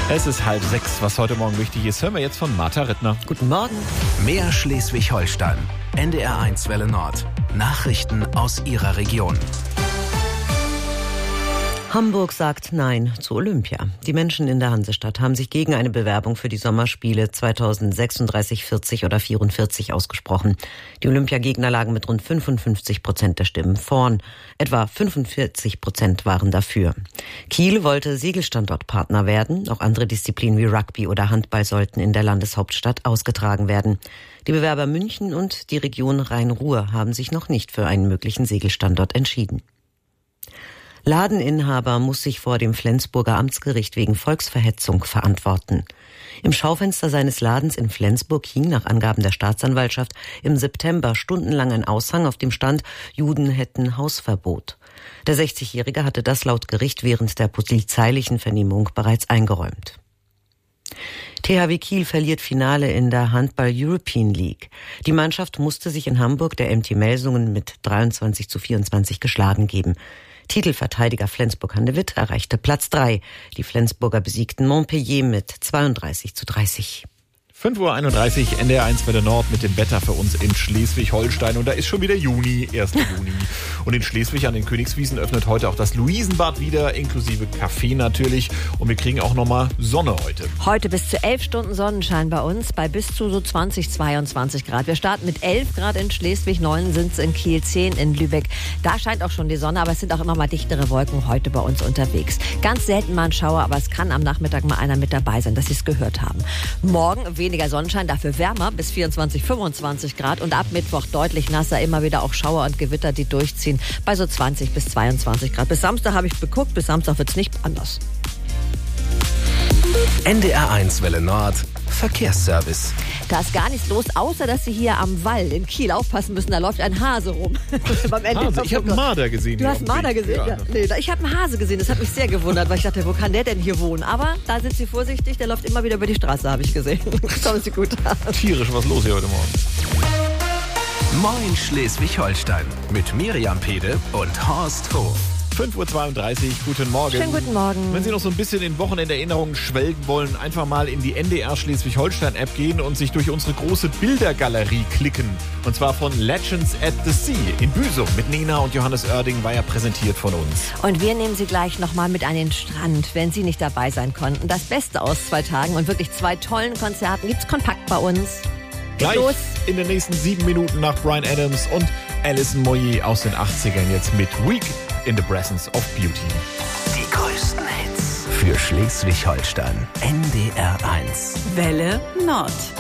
Es ist 5:30. Was heute Morgen wichtig ist, hören wir jetzt von Martha Rittner. Guten Morgen. Mehr Schleswig-Holstein. NDR1 Welle Nord. Nachrichten aus Ihrer Region. Hamburg sagt Nein zu Olympia. Die Menschen in der Hansestadt haben sich gegen eine Bewerbung für die Sommerspiele 2036, 40 oder 44 ausgesprochen. Die Olympiagegner lagen mit rund 55% der Stimmen vorn. Etwa 45% waren dafür. Kiel wollte Segelstandortpartner werden. Auch andere Disziplinen wie Rugby oder Handball sollten in der Landeshauptstadt ausgetragen werden. Die Bewerber München und die Region Rhein-Ruhr haben sich noch nicht für einen möglichen Segelstandort entschieden. Ladeninhaber muss sich vor dem Flensburger Amtsgericht wegen Volksverhetzung verantworten. Im Schaufenster seines Ladens in Flensburg hing nach Angaben der Staatsanwaltschaft im September stundenlang ein Aushang, auf dem stand, Juden hätten Hausverbot. Der 60-Jährige hatte das laut Gericht während der polizeilichen Vernehmung bereits eingeräumt. THW Kiel verliert Finale in der Handball European League. Die Mannschaft musste sich in Hamburg der MT Melsungen mit 23:24 geschlagen geben. Titelverteidiger Flensburg-Handewitt erreichte Platz 3. Die Flensburger besiegten Montpellier mit 32:30. 5:31 Uhr, NDR1 Welle Nord mit dem Wetter für uns in Schleswig-Holstein. Und da ist schon wieder Juni, 1. Juni. Und in Schleswig an den Königswiesen öffnet heute auch das Luisenbad wieder, inklusive Kaffee natürlich. Und wir kriegen auch nochmal Sonne heute. Heute bis zu 11 Stunden Sonnenschein bei uns, bei bis zu so 20, 22 Grad. Wir starten mit 11 Grad in Schleswig, 9 sind es in Kiel, 10 in Lübeck. Da scheint auch schon die Sonne, aber es sind auch immer mal dichtere Wolken heute bei uns unterwegs. Ganz selten mal ein Schauer, aber es kann am Nachmittag mal einer mit dabei sein, dass Sie es gehört haben. Morgen weniger Sonnenschein, dafür wärmer bis 24, 25 Grad und ab Mittwoch deutlich nasser, immer wieder auch Schauer und Gewitter, die durchziehen, bei so 20 bis 22 Grad. Bis Samstag habe ich geguckt, bis Samstag wird es nicht anders. NDR1 Welle Nord. Verkehrsservice. Da ist gar nichts los, außer dass Sie hier am Wall in Kiel aufpassen müssen. Da läuft ein Hase rum. Hase? Ich habe einen Marder gesehen. Du hast einen Marder gesehen? Ja. Nee, ich habe einen Hase gesehen. Das hat mich sehr gewundert, weil ich dachte, wo kann der denn hier wohnen? Aber da sind Sie vorsichtig. Der läuft immer wieder über die Straße, habe ich gesehen. Schauen Sie gut an. Tierisch was los hier heute Morgen. Moin Schleswig-Holstein. Mit Miriam Pede und Horst Hof. 5:32 Uhr, guten Morgen. Schönen guten Morgen. Wenn Sie noch so ein bisschen in Wochenenderinnerungen schwelgen wollen, einfach mal in die NDR Schleswig-Holstein-App gehen und sich durch unsere große Bildergalerie klicken. Und zwar von Legends at the Sea in Büsum mit Nina und Johannes Oerding, war ja präsentiert von uns. Und wir nehmen Sie gleich nochmal mit an den Strand, wenn Sie nicht dabei sein konnten. Das Beste aus 2 Tagen und wirklich 2 tollen Konzerten gibt's kompakt bei uns. Gleich los. In den nächsten 7 Minuten nach Bryan Adams und Alison Moyet aus den 80ern jetzt mit Week in the Presence of Beauty. Die größten Hits für Schleswig-Holstein. NDR1. Welle Nord.